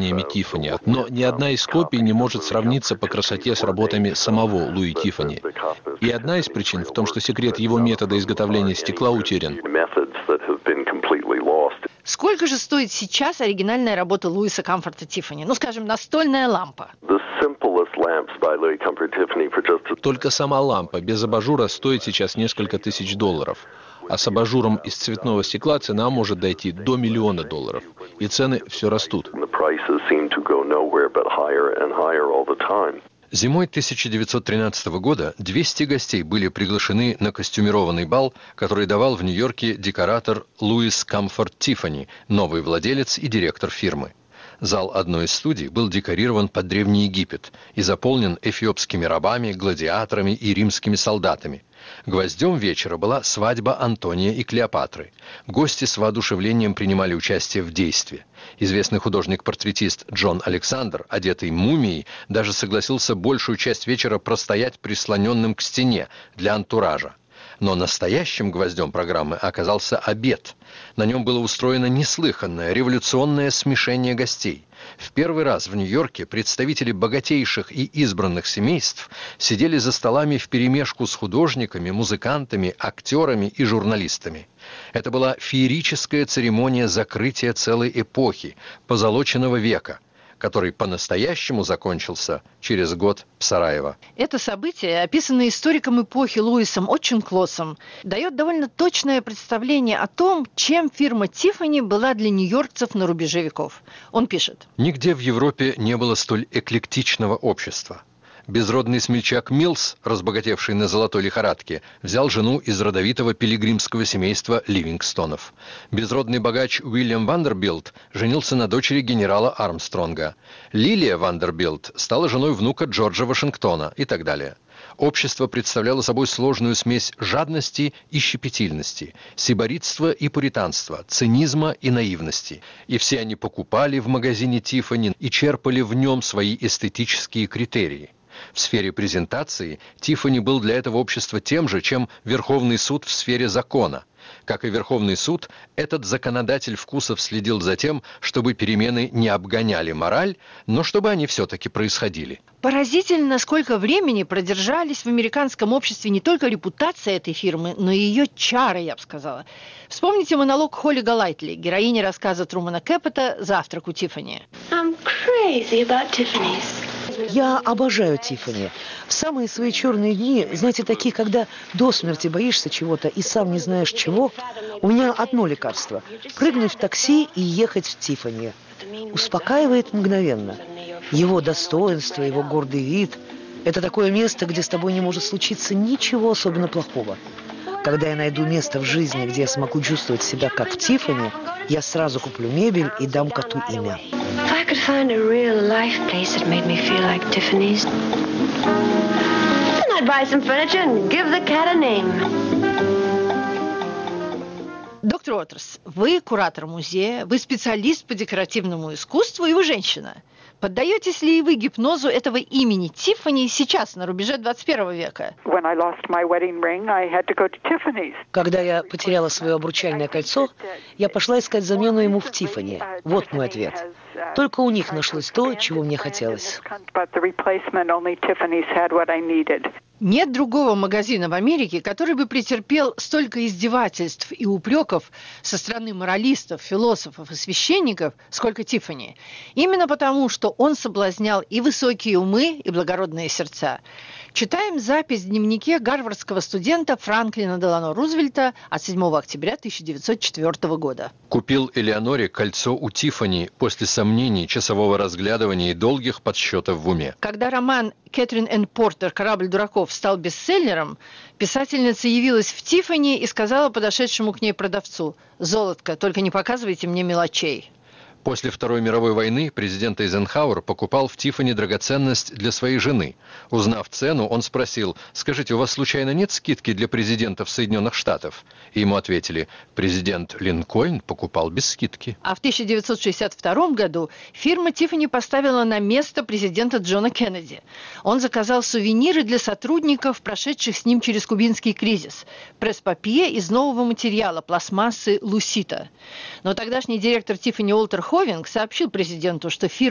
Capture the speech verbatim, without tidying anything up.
творениями Тиффани, но ни одна из копий не может сравниться по красоте с работами самого Луи Тиффани. И одна из причин в том, что секрет его метода изготовления стекла утерян. Сколько же стоит сейчас оригинальная работа Луиса Камфорта Тиффани? Ну, скажем, настольная лампа. Только сама лампа без абажура стоит сейчас несколько тысяч долларов. А с абажуром из цветного стекла цена может дойти до миллиона долларов. И цены все растут. Зимой тысяча девятьсот тринадцатого года двести гостей были приглашены на костюмированный бал, который давал в Нью-Йорке декоратор Луис Камфорт Тиффани, новый владелец и директор фирмы. Зал одной из студий был декорирован под Древний Египет и заполнен эфиопскими рабами, гладиаторами и римскими солдатами. Гвоздем вечера была свадьба Антония и Клеопатры. Гости с воодушевлением принимали участие в действии. Известный художник-портретист Джон Александр, одетый мумией, даже согласился большую часть вечера простоять прислоненным к стене для антуража. Но настоящим гвоздем программы оказался обед. На нем было устроено неслыханное революционное смешение гостей. В первый раз в Нью-Йорке представители богатейших и избранных семейств сидели за столами вперемешку с художниками, музыкантами, актерами и журналистами. Это была феерическая церемония закрытия целой эпохи, позолоченного века, который по-настоящему закончился через год в Сараево. Это событие, описанное историком эпохи Луисом Оченклоссом, дает довольно точное представление о том, чем фирма Тиффани была для нью-йоркцев на рубеже веков. Он пишет: «Нигде в Европе не было столь эклектичного общества. Безродный смельчак Милс, разбогатевший на золотой лихорадке, взял жену из родовитого пилигримского семейства Ливингстонов. Безродный богач Уильям Вандербилт женился на дочери генерала Армстронга. Лилия Вандербилт стала женой внука Джорджа Вашингтона и так далее. Общество представляло собой сложную смесь жадности и щепетильности, сиборитства и пуританства, цинизма и наивности. И все они покупали в магазине Тиффани и черпали в нем свои эстетические критерии. В сфере презентации Тиффани был для этого общества тем же, чем Верховный суд в сфере закона. Как и Верховный суд, этот законодатель вкусов следил за тем, чтобы перемены не обгоняли мораль, но чтобы они все-таки происходили». Поразительно, сколько времени продержались в американском обществе не только репутация этой фирмы, но и ее чары, я бы сказала. Вспомните монолог Холли Голайтли, героини рассказа Трумана Кэппота «Завтрак у Тиффани». Я обожаю Тиффани. В самые свои черные дни, знаете, такие, когда до смерти боишься чего-то и сам не знаешь чего, у меня одно лекарство – прыгнуть в такси и ехать в Тиффани. Успокаивает мгновенно. Его достоинство, его гордый вид – это такое место, где с тобой не может случиться ничего особенно плохого. Когда я найду место в жизни, где я смогу чувствовать себя как в Тиффани, я сразу куплю мебель и дам коту имя. Доктор Уотерс, вы куратор музея, вы специалист по декоративному искусству и вы женщина. Поддаетесь ли вы гипнозу этого имени Тиффани сейчас, на рубеже двадцать первого века? Когда я потеряла свое обручальное кольцо, я пошла искать замену ему в Тиффани. Вот мой ответ. Только у них нашлось то, чего мне хотелось. Нет другого магазина в Америке, который бы претерпел столько издевательств и упреков со стороны моралистов, философов и священников, сколько Тиффани. Именно потому, что он соблазнял и высокие умы, и благородные сердца. Читаем запись в дневнике гарвардского студента Франклина Делано Рузвельта от седьмого октября тысяча девятьсот четвёртого года. Купил Элеоноре кольцо у Тиффани после сомнений, часового разглядывания и долгих подсчетов в уме. Когда роман Кэтрин Энн Портер «Корабль дураков» стал бестселлером, писательница явилась в Тиффани и сказала подошедшему к ней продавцу: «Золотко, только не показывайте мне мелочей». После Второй мировой войны президент Эйзенхауэр покупал в Тиффани драгоценность для своей жены. Узнав цену, он спросил: «Скажите, у вас случайно нет скидки для президентов Соединенных Штатов?» И ему ответили: «Президент Линкольн покупал без скидки». А в тысяча девятьсот шестьдесят втором году фирма Тиффани поставила на место президента Джона Кеннеди. Он заказал сувениры для сотрудников, прошедших с ним через кубинский кризис. Пресс-папье из нового материала, пластмассы Лусита. Но тогдашний директор Тиффани Уолтер Ховинг сообщил президенту, что фирма